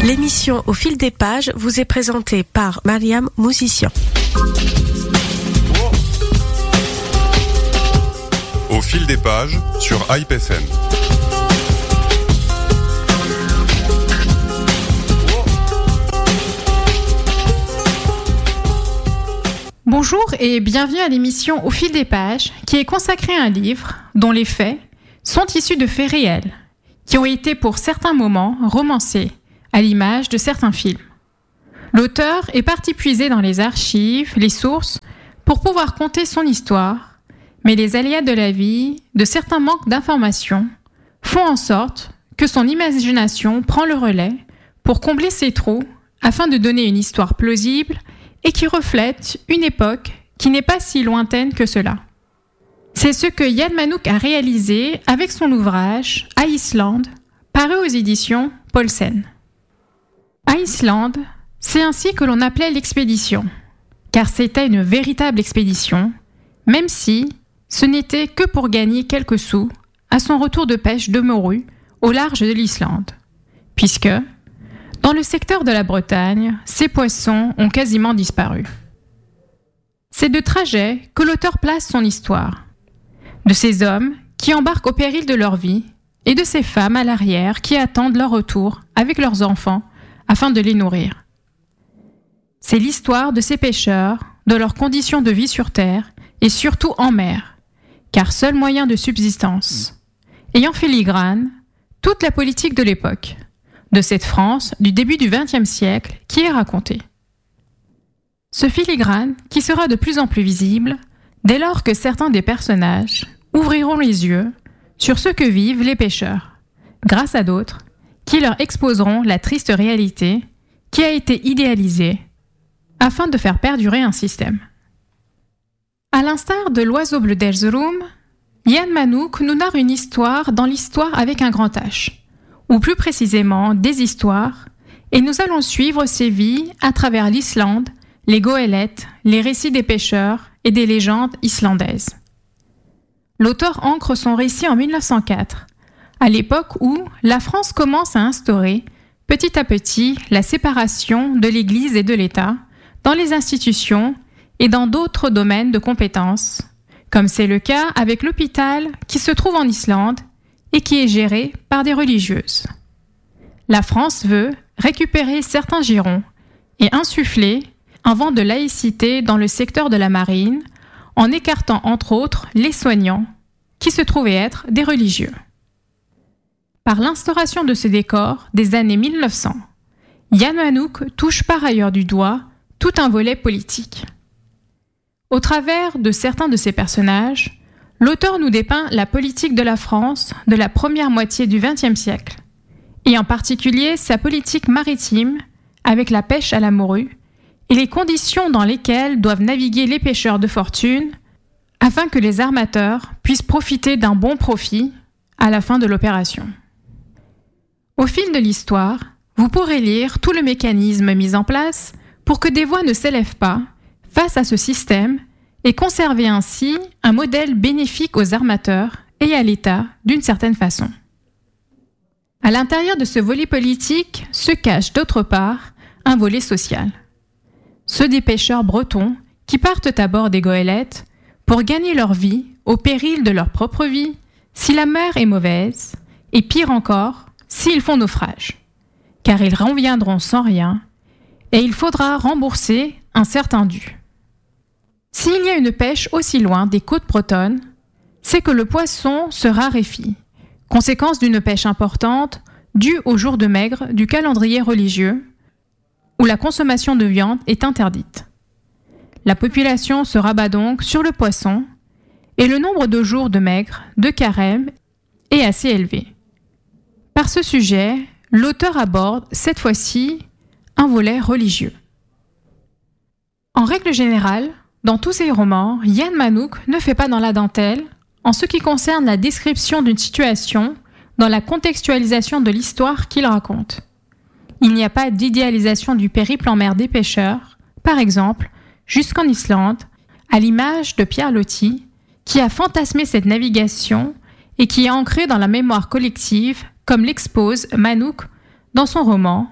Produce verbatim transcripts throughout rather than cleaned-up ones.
L'émission Au fil des pages vous est présentée par Mariam Mousician. Au fil des pages sur Hype F M. Bonjour et bienvenue à l'émission Au fil des pages qui est consacrée à un livre dont les faits sont issus de faits réels qui ont été pour certains moments romancés à l'image de certains films. L'auteur est parti puiser dans les archives, les sources pour pouvoir conter son histoire, mais les aléas de la vie, de certains manques d'informations font en sorte que son imagination prend le relais pour combler ces trous afin de donner une histoire plausible et qui reflète une époque qui n'est pas si lointaine que cela. C'est ce que Yann Manouk a réalisé avec son ouvrage « Iceland », paru aux éditions Paulsen. Iceland, c'est ainsi que l'on appelait l'expédition, car c'était une véritable expédition, même si ce n'était que pour gagner quelques sous à son retour de pêche de morue au large de l'Islande, puisque dans le secteur de la Bretagne, ces poissons ont quasiment disparu. C'est de trajet que l'auteur place son histoire, de ces hommes qui embarquent au péril de leur vie et de ces femmes à l'arrière qui attendent leur retour avec leurs enfants afin de les nourrir. C'est l'histoire de ces pêcheurs, de leurs conditions de vie sur terre et surtout en mer, car seul moyen de subsistance, et en filigrane toute la politique de l'époque, de cette France du début du vingtième siècle qui est racontée. Ce filigrane qui sera de plus en plus visible dès lors que certains des personnages ouvriront les yeux sur ce que vivent les pêcheurs, grâce à d'autres qui leur exposeront la triste réalité qui a été idéalisée afin de faire perdurer un système. À l'instar de l'oiseau bleu d'Erzurum, Yann Manouk nous narre une histoire dans l'histoire avec un grand H, ou plus précisément des histoires, et nous allons suivre ces vies à travers l'Islande, les goélettes, les récits des pêcheurs et des légendes islandaises. L'auteur ancre son récit en mille neuf cent quatre, à l'époque où la France commence à instaurer petit à petit la séparation de l'Église et de l'État dans les institutions et dans d'autres domaines de compétences, comme c'est le cas avec l'hôpital qui se trouve en Islande et qui est géré par des religieuses. La France veut récupérer certains girons et insuffler un vent de laïcité dans le secteur de la marine en écartant entre autres les soignants qui se trouvaient être des religieux. Par l'instauration de ce décor des années mille neuf cents, Yann Manouk touche par ailleurs du doigt tout un volet politique. Au travers de certains de ses personnages, l'auteur nous dépeint la politique de la France de la première moitié du vingtième siècle, et en particulier sa politique maritime avec la pêche à la morue et les conditions dans lesquelles doivent naviguer les pêcheurs de fortune afin que les armateurs puissent profiter d'un bon profit à la fin de l'opération. Au fil de l'histoire, vous pourrez lire tout le mécanisme mis en place pour que des voix ne s'élèvent pas face à ce système et conserver ainsi un modèle bénéfique aux armateurs et à l'État d'une certaine façon. À l'intérieur de ce volet politique se cache d'autre part un volet social. Ceux des pêcheurs bretons qui partent à bord des goélettes pour gagner leur vie au péril de leur propre vie si la mer est mauvaise et pire encore s'ils font naufrage, car ils reviendront sans rien et il faudra rembourser un certain dû. S'il y a une pêche aussi loin des côtes bretonnes, c'est que le poisson se raréfie, conséquence d'une pêche importante due au jour de maigre du calendrier religieux, où la consommation de viande est interdite. La population se rabat donc sur le poisson, et le nombre de jours de maigre, de carême, est assez élevé. Par ce sujet, l'auteur aborde, cette fois-ci, un volet religieux. En règle générale, dans tous ses romans, Yann Manouk ne fait pas dans la dentelle en ce qui concerne la description d'une situation dans la contextualisation de l'histoire qu'il raconte. Il n'y a pas d'idéalisation du périple en mer des pêcheurs, par exemple, jusqu'en Islande, à l'image de Pierre Loti, qui a fantasmé cette navigation et qui est ancrée dans la mémoire collective, comme l'expose Manouk dans son roman,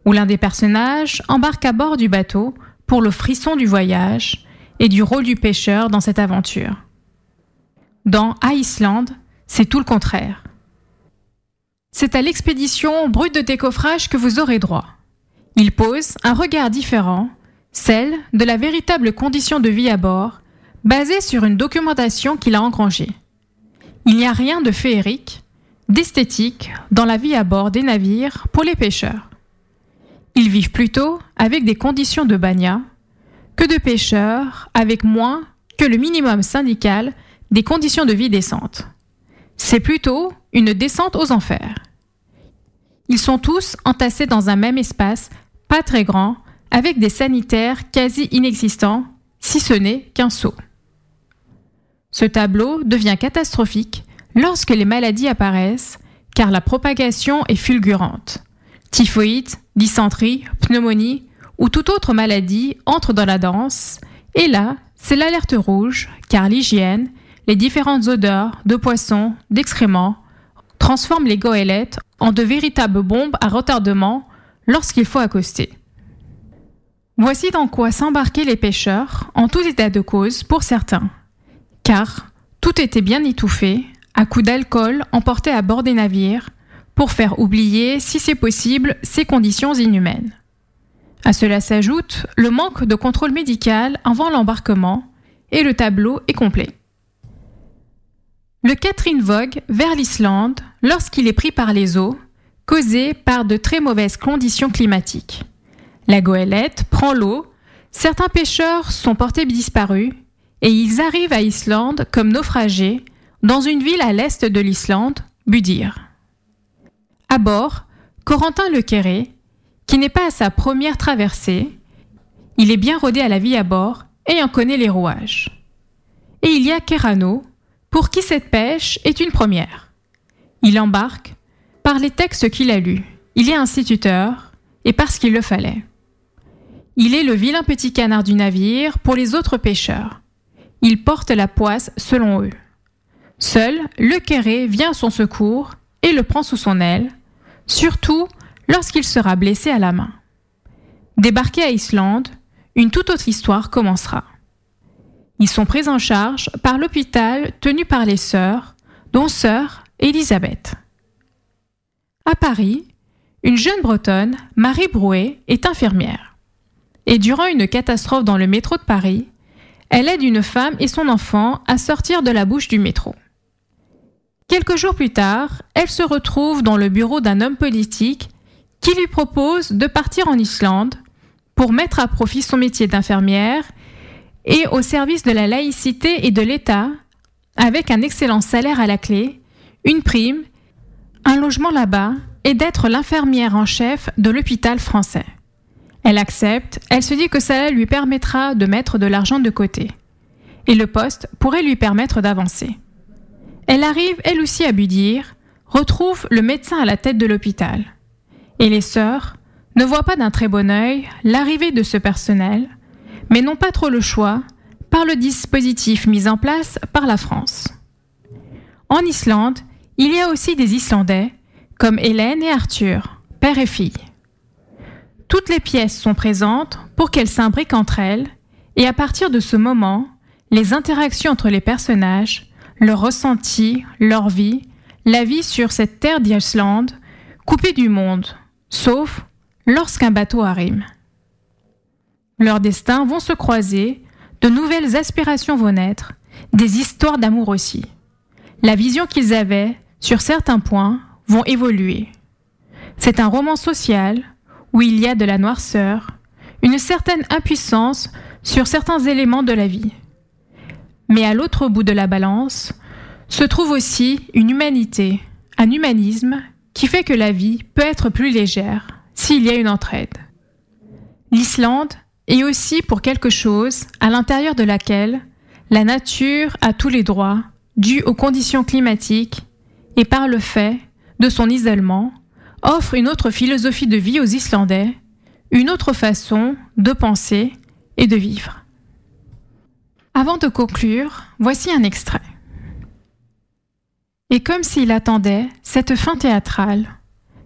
où l'un des personnages embarque à bord du bateau pour le frisson du voyage et du rôle du pêcheur dans cette aventure. Dans Iceland, c'est tout le contraire. C'est à l'expédition brute de décoffrage que vous aurez droit. Il pose un regard différent, celle de la véritable condition de vie à bord, basée sur une documentation qu'il a engrangée. Il n'y a rien de féerique, d'esthétique dans la vie à bord des navires pour les pêcheurs. Ils vivent plutôt avec des conditions de bagnat que de pêcheurs avec moins que le minimum syndical des conditions de vie décentes. C'est plutôt une descente aux enfers. Ils sont tous entassés dans un même espace, pas très grand, avec des sanitaires quasi inexistants, si ce n'est qu'un seau. Ce tableau devient catastrophique lorsque les maladies apparaissent, car la propagation est fulgurante. Typhoïde, dysenterie, pneumonie ou toute autre maladie entre dans la danse, et là, c'est l'alerte rouge, car l'hygiène, les différentes odeurs de poissons, d'excréments, transforment les goélettes en de véritables bombes à retardement lorsqu'il faut accoster. Voici dans quoi s'embarquaient les pêcheurs, en tout état de cause pour certains, car tout était bien étouffé, à coups d'alcool emporté à bord des navires, pour faire oublier, si c'est possible, ces conditions inhumaines. À cela s'ajoute le manque de contrôle médical avant l'embarquement, et le tableau est complet. Le Catherine vogue vers l'Islande lorsqu'il est pris par les eaux, causées par de très mauvaises conditions climatiques. La goélette prend l'eau, certains pêcheurs sont portés disparus, et ils arrivent à Islande comme naufragés dans une ville à l'est de l'Islande, Budir. À bord, Corentin Lecquéré, qui n'est pas à sa première traversée, il est bien rodé à la vie à bord et en connaît les rouages. Et il y a Kerano, pour qui cette pêche est une première. Il embarque par les textes qu'il a lus. Il est instituteur et parce qu'il le fallait. Il est le vilain petit canard du navire pour les autres pêcheurs. Il porte la poisse selon eux. Seul Lecquéré vient à son secours et le prend sous son aile, surtout lorsqu'il sera blessé à la main. Débarqué à Islande, une toute autre histoire commencera. Ils sont pris en charge par l'hôpital tenu par les sœurs, dont sœur Elisabeth. À Paris, une jeune Bretonne, Marie Brouet, est infirmière. Et durant une catastrophe dans le métro de Paris, elle aide une femme et son enfant à sortir de la bouche du métro. Quelques jours plus tard, elle se retrouve dans le bureau d'un homme politique qui lui propose de partir en Islande pour mettre à profit son métier d'infirmière et au service de la laïcité et de l'État, avec un excellent salaire à la clé, une prime, un logement là-bas et d'être l'infirmière en chef de l'hôpital français. Elle accepte, elle se dit que cela lui permettra de mettre de l'argent de côté. Et le poste pourrait lui permettre d'avancer. Elle arrive elle aussi à Budir, retrouve le médecin à la tête de l'hôpital. Et les sœurs ne voient pas d'un très bon œil l'arrivée de ce personnel, mais n'ont pas trop le choix par le dispositif mis en place par la France. En Islande, il y a aussi des Islandais, comme Hélène et Arthur, père et fille. Toutes les pièces sont présentes pour qu'elles s'imbriquent entre elles, et à partir de ce moment, les interactions entre les personnages, leurs ressentis, leur vie, la vie sur cette terre d'Islande, coupée du monde, sauf lorsqu'un bateau arrive. Leurs destins vont se croiser, de nouvelles aspirations vont naître, des histoires d'amour aussi. La vision qu'ils avaient, sur certains points, vont évoluer. C'est un roman social où il y a de la noirceur, une certaine impuissance sur certains éléments de la vie. Mais à l'autre bout de la balance, se trouve aussi une humanité, un humanisme qui fait que la vie peut être plus légère s'il y a une entraide. L'Islande est aussi pour quelque chose à l'intérieur de laquelle la nature a tous les droits dus aux conditions climatiques et par le fait de son isolement, offre une autre philosophie de vie aux Islandais, une autre façon de penser et de vivre. Avant de conclure, voici un extrait. Et comme s'il attendait cette fin théâtrale,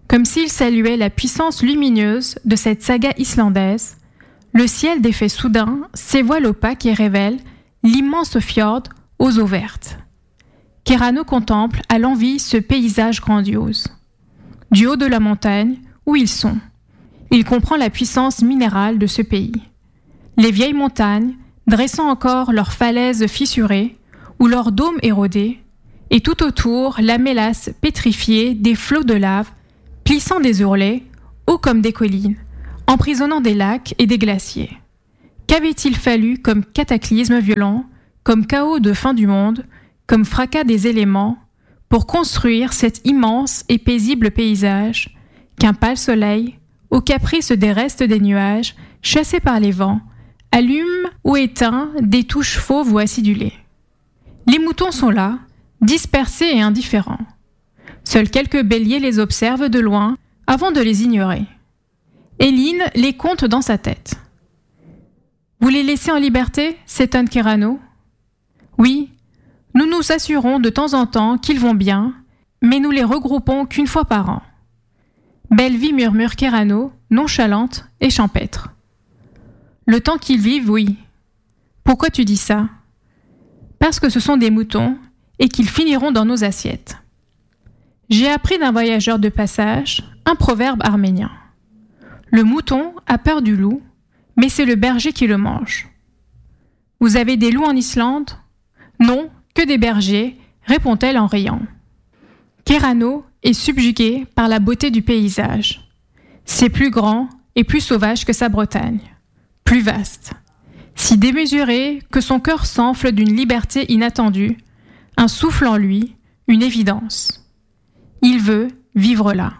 Comme s'il saluait la puissance lumineuse de cette saga islandaise, le ciel défait soudain ses voiles opaques et révèle l'immense fjord aux eaux vertes. Kerano contemple à l'envi ce paysage grandiose. Du haut de la montagne, où ils sont, il comprend la puissance minérale de ce pays. Les vieilles montagnes, dressant encore leurs falaises fissurées ou leurs dômes érodés, et tout autour la mélasse pétrifiée des flots de lave, plissant des ourlets, hauts comme des collines, emprisonnant des lacs et des glaciers. Qu'avait-il fallu comme cataclysme violent, comme chaos de fin du monde, comme fracas des éléments, pour construire cet immense et paisible paysage qu'un pâle soleil, au caprice des restes des nuages, chassés par les vents, allume ou éteint des touches fauves ou acidulées. Les moutons sont là, dispersés et indifférents. Seuls quelques béliers les observent de loin avant de les ignorer. Éline les compte dans sa tête. « Vous les laissez en liberté ?» s'étonne Kerano. « Oui, nous nous assurons de temps en temps qu'ils vont bien, mais nous les regroupons qu'une fois par an. » Belle vie, murmure Kerano, nonchalante et champêtre. « Le temps qu'ils vivent, oui. Pourquoi tu dis ça ? Parce que ce sont des moutons et qu'ils finiront dans nos assiettes. J'ai appris d'un voyageur de passage un proverbe arménien. Le mouton a peur du loup, mais c'est le berger qui le mange. Vous avez des loups en Islande ? Non, que des bergers, répond-elle en riant. Kerano est subjugué par la beauté du paysage. C'est plus grand et plus sauvage que sa Bretagne, plus vaste, si démesuré que son cœur s'enfle d'une liberté inattendue, un souffle en lui, une évidence. Il veut vivre là.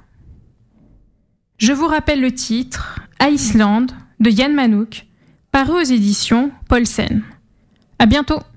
Je vous rappelle le titre « Iceland » de Yann Manouk, paru aux éditions Paulsen. À bientôt!